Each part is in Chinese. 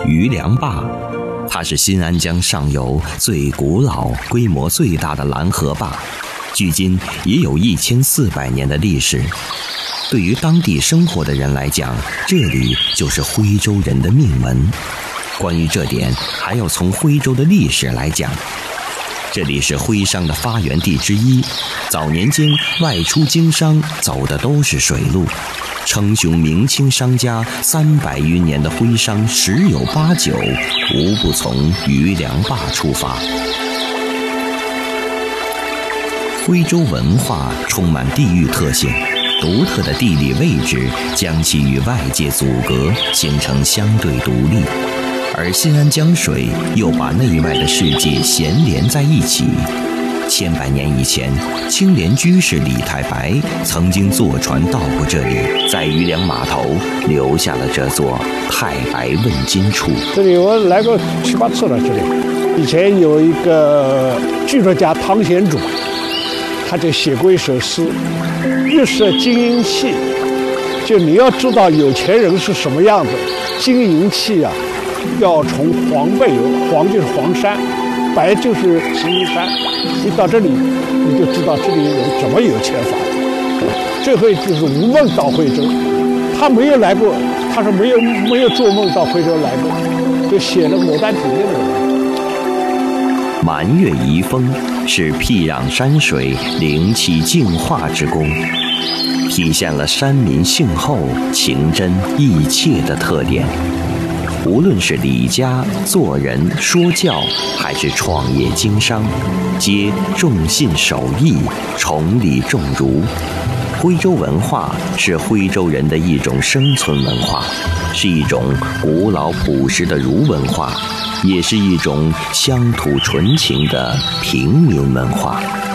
余梁坝，它是新安江上游最古老、规模最大的拦河坝，距今已有1400年的历史。对于当地生活的人来讲，这里就是徽州人的命门。关于这点，还要从徽州的历史来讲。这里是徽商的发源地之一，早年间外出经商走的都是水路，称雄明清商家300余年的徽商十有八九无不从余梁坝出发。徽州文化充满地域特性，独特的地理位置将其与外界阻隔，形成相对独立。而新安江水又把内外的世界衔连在一起。千百年以前，青莲居士李太白曾经坐船到过这里，在余梁码头留下了这座太白问津处。 这里我来过7、8次了。这里以前有一个剧作家汤显祖，他就写过一首诗：玉设金银器，就你要知道有钱人是什么样子，金银器啊。要从黄背有，黄就是黄山，白就是石英山。你到这里，你就知道这里人怎么有钱法。这回就是吴梦到徽州，他没有来过，他说没有做梦到徽州来过，就写了《牡丹亭》的。 满月遗风是僻壤山水灵气净化之功，体现了山民性厚、情真意切的特点。无论是理家、做人、说教，还是创业经商，皆重信守义，崇礼重儒。徽州文化是徽州人的一种生存文化，是一种古老朴实的儒文化，也是一种乡土纯情的平民文化。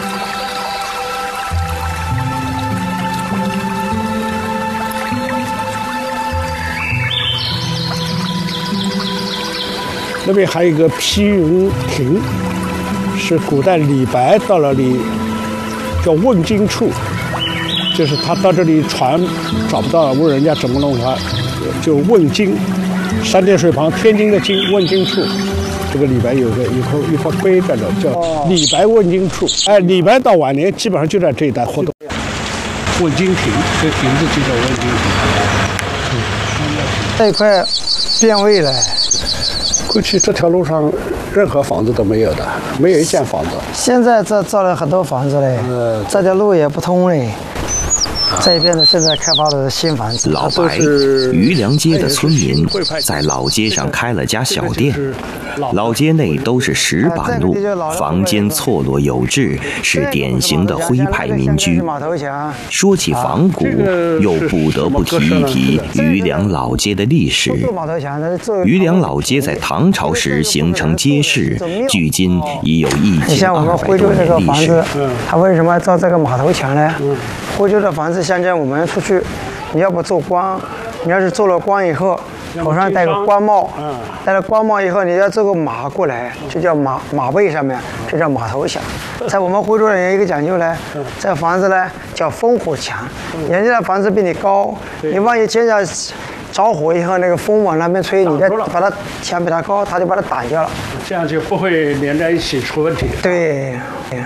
那边还有一个披云亭，是古代李白到了里叫问津处，就是他到这里船找不到了，问人家怎么弄他，就问津，三点水旁天津的津，问津处。这个李白有个一块碑在这，叫李白问津处。哎，李白到晚年基本上就在这一带活动。问津亭，这亭子就叫问津亭。 这一块变味了。 过去这条路上任何房子都没有的，没有一间房子。 现在这造了很多房子嘞，这条路也不通嘞。这边的现在开发的新房子。 老白，余梁街的村民在老街上开了家小店，老街内都是石板路，房间错落有致，是典型的徽派民居。说起仿古，又不得不提一提余梁老街的历史。余梁老街在唐朝时形成街市，距今已有1200多年历史。 它为什么要造这个码头墙呢？徽州的房子，像我们出去，你要不做官，你要是做了官以后，头上戴个官帽，戴了官帽以后，你要做个马过来，就叫马背上面，这叫马头墙。在我们徽州人有一个讲究呢，这房子呢叫烽火墙，人家的房子比你高，你万一见着着火以后，那个风往那边吹，你再把它墙比它高，它就把它挡掉了， 这样就不会连在一起出问题。 对。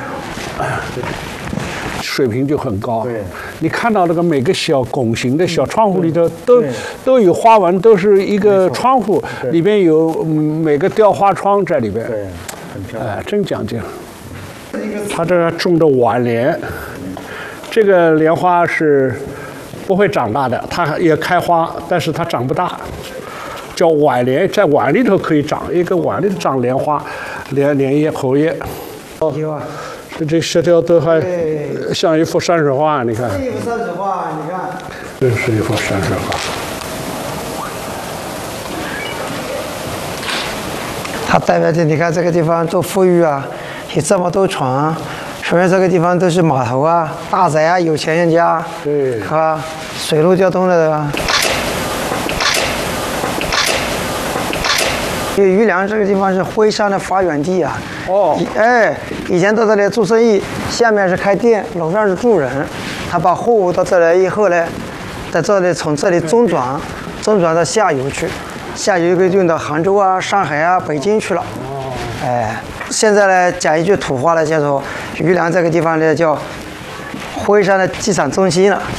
水平就很高。对，你看到那个每个小拱形的小窗户里头都有花纹，都是一个窗户里边有每个雕花窗在里边。 对，很漂亮。 真讲究。他这种的晚莲，这个莲花是不会长大的，它也开花，但是它长不大，叫晚莲，在碗里头可以长，一个碗里头长莲花，莲叶、荷叶。 有啊。 这石条都还像一幅山水画，你看。 这一幅山水画，你看。 这是一幅山水画。 它代表着你看这个地方多富裕啊，有这么多船，说明这个地方都是码头啊、大宅啊、有钱人家， 对， 是吧？水陆交通的，对吧？因为余梁这个地方是徽商的发源地啊。以前到这里做生意，下面是开店，楼上是住人。他把货物到这来以后呢，在这里从这里中转到下游去， 下游就运到杭州啊、上海啊、北京去了。哎，现在呢，讲一句土话呢，叫做余梁这个地方呢叫徽山的机场中心了。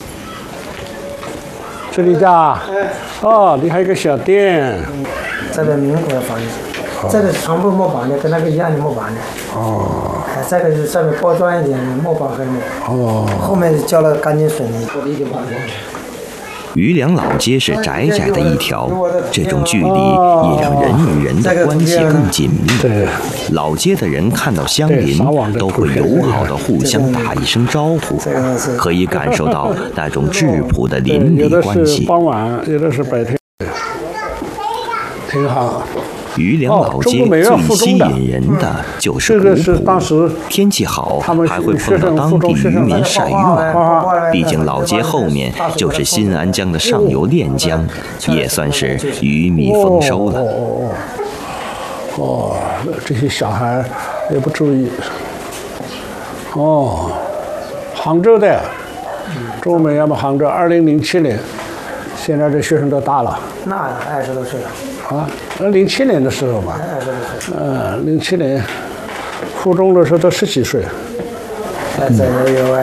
这里家，哦，你还有个小店。 这个民国的房子，这个全部木板的，跟那个一样的木板的。哦。哎，这个是上面包装一点木板黑木。哦。后面浇了钢筋水泥。 余梁老街是窄窄的一条，这种距离也让人与人的关系更紧密。老街的人看到乡邻都会友好的互相打一声招呼，可以感受到那种质朴的邻里关系。 傍晚，有的是白天，挺好。 余梁老街最吸引人的就是古朴，天气好还会碰到当地渔民晒鱼网。毕竟老街后面就是新安江的上游练江，也算是鱼米丰收了。 哦，这些小孩也不注意。哦，杭州的，中美要么杭州，2007年，现在这学生都大了。 那20多岁了。 啊，07年的时候吧，07年，初中的时候都10几岁。 现在也有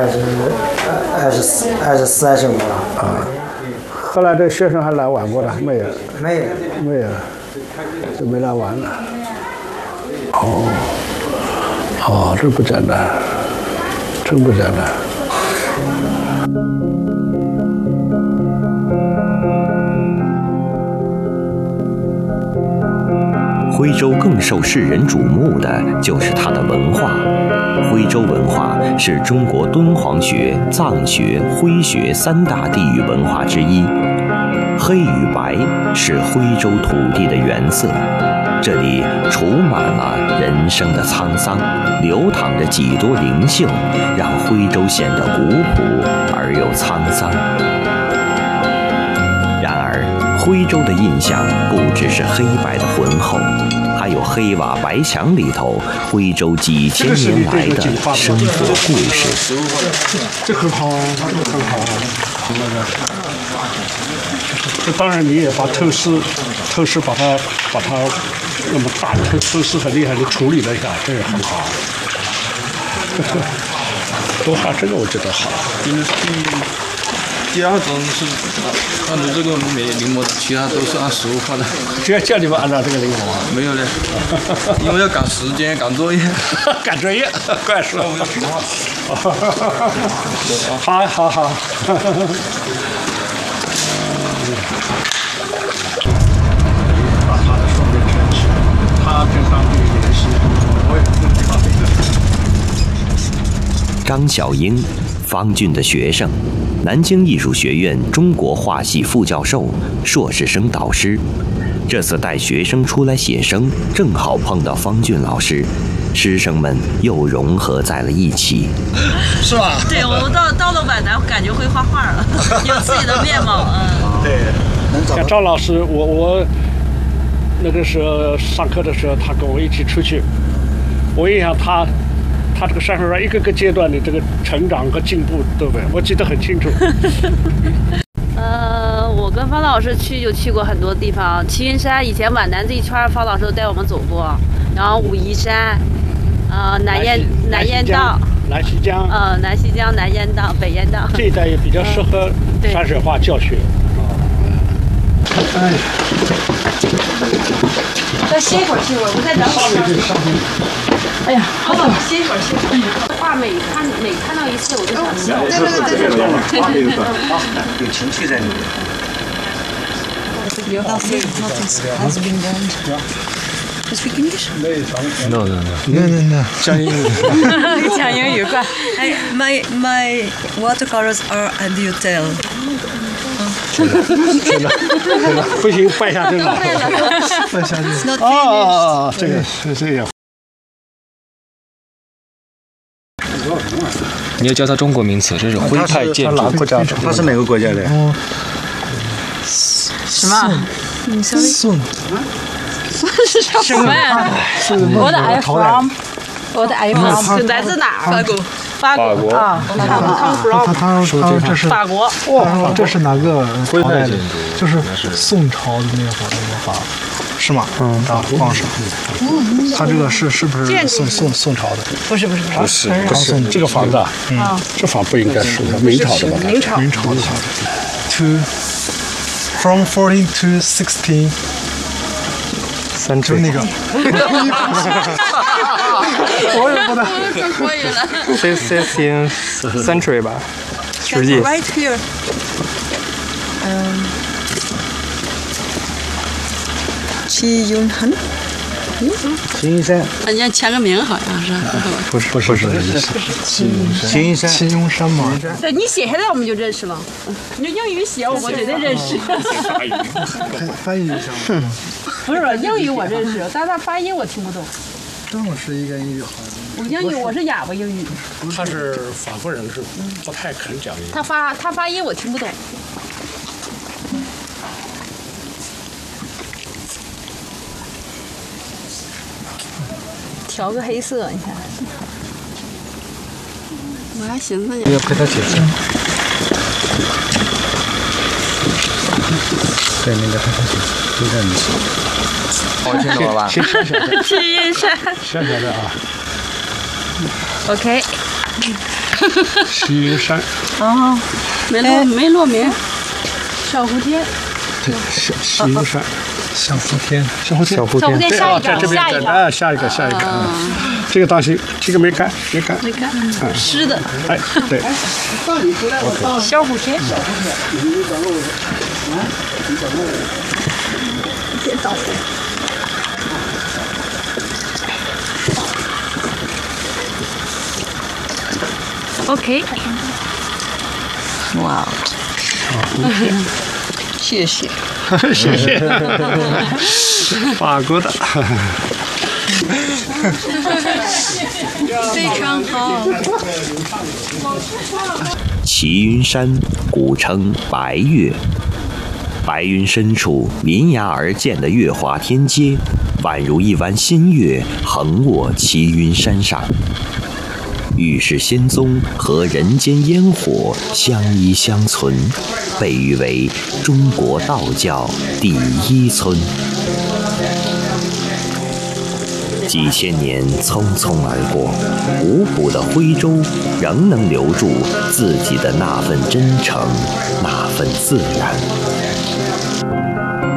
24、25了。 啊，后来这学生还来玩过的没有？ 没有， 就没来玩了。哦，这不简单，真不简单。 徽州更受世人瞩目的就是它的文化。徽州文化是中国敦煌学、藏学、徽学3大地域文化之一。黑与白是徽州土地的原色，这里储满了人生的沧桑，流淌着几多灵性，让徽州显得古朴而又沧桑。然而，徽州的印象不只是黑白的浑厚，还有黑瓦白墙里头徽州几千年来的生活故事。 这很好啊，这很好啊。这当然你也把透视把它那么大的透视很厉害的处理了一下，这也很好。多画这个我觉得好。 因为第二种是按照这个临摹的，其他都是按实物画的。 只要叫你们按照这个临摹啊？ 没有嘞，因为要赶时间、赶作业。 赶作业，怪说。 我就平好。 画。 好。把他的双面全起，他跟当地联系，我也不知道这个。 张小英，方俊的学生，南京艺术学院中国画系副教授、硕士生导师。这次带学生出来写生，正好碰到方俊老师，师生们又融合在了一起。 是吧？ 对，我到了皖南，感觉会画画了，有自己的面貌。 对， 像赵老师，我那个时候上课的时候，他跟我一起出去，我印象他这个山上一个个阶段的这个成长和进步，对不对？我记得很清楚。 我跟方老师就去过很多地方，齐云山以前皖南这一圈，方老师都带我们走过，然后武夷山，南烟道、 南溪江， 南溪江、南烟道、北烟道这一带也比较适合山水画教学。哎， 再歇一会儿去，我再等会儿。哎呀，好吧，歇一会儿。画每看到一次，我就想笑。 有情绪在里面。 Your nothing has been done. You speak English? No. 讲英语。 讲英语快。 My watercolors are at the hotel. 真的，不行，拜下真了。 拜下真。哦， 这个是这样。 你要教他中国名词，这是徽派建筑。 他是哪个国家的？ 什么？ 宋。 什么呀？我的 I from，来自哪儿？ 法国。 法国啊，他们不让。 他说这是法国。 哇，这是哪个朝代的？就是宋朝的那会儿的法，是吗？大皇上。他这个是不是宋朝的？ 不是， 这个房子啊，这房不应该是明朝的吧？ 明朝的。From 14 to 16。就那个，我也不能。 可以了。 16th century 吧，世纪。 Right here. 齐云恒。 齐云山。 人家签个名好像是。 不是， 齐云山。 齐云山吗？ 对，你写下来我们就认识了。你英语写我绝对认识。 翻译一下。 不是英语我认识，但是他发音我听不懂。 张老师应该英语好。 我英语我是哑巴英语。 他是法国人，是不太肯讲英语。 他发音我听不懂。调个黑色，你看。我还寻思要陪他写字。 对，那个陪他写字，就在你写。 我听懂了吧？ 齐云山。 小的啊。 OK。 齐云山。 哦，没落名。小蝴蝶。 对，齐云山。 小蝴蝶。 下一个。这个当心，这个没干。 湿的。 哎，对。 小蝴蝶。别捣鼓。OK。哇。谢谢。 谢谢。法国的。 非常好。 齐云山古称白岳，白云深处临崖而建的月华天阶，宛如一弯新月横卧齐云山上。玉石仙踪和人间烟火相依相存，被誉为中国道教第一村。几千年匆匆而过，古朴的徽州仍能留住自己的那份真诚，那份自然。